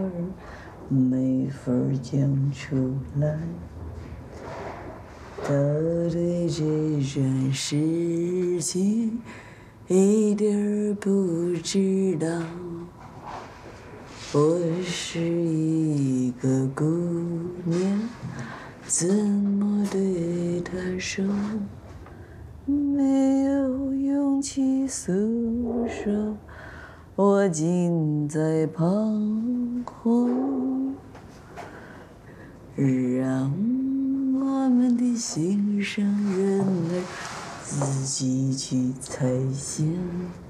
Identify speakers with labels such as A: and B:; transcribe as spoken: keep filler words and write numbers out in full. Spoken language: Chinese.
A: 没法讲出来。他对这件事情一点儿不知道。我是一个姑娘，怎么对他说？没有勇气诉说，我尽在彷徨。让我们的心上人儿自己去猜想。